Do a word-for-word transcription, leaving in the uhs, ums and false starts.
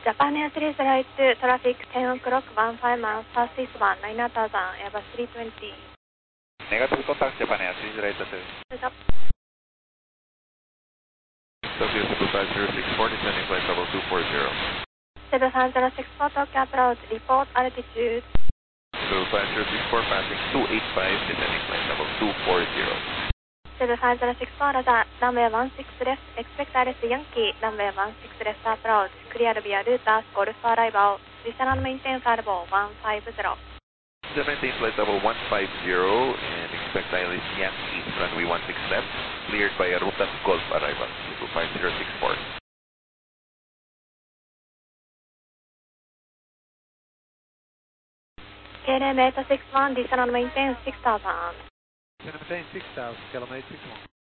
Japan Air three zero eight two, traffic ten o'clock, one five miles, southeast one, nine thousand, Airbus three twenty. Negative contact, Japan Air three zero eight two. Heads up. Tokyo seven five zero six four, descending flight level two four zero. seven five zero six four, Tokyo approach, report altitude. seven five zero six four, passing two eight five, descending flight level two four zero. seven five zero six four, Roger, runway one six left, expect I R S Yankee, runway one six left approach, clear via Rutas, Golf arrival, descend and maintain flight level one five zero. The maintain flight level one five zero and expect I R S Yankee, runway one six left, cleared by Rutas Golf arrival, two five zero six four. K L M eight six one, descend and maintain six thousand. Descend and maintain six thousand, K L M eight six one.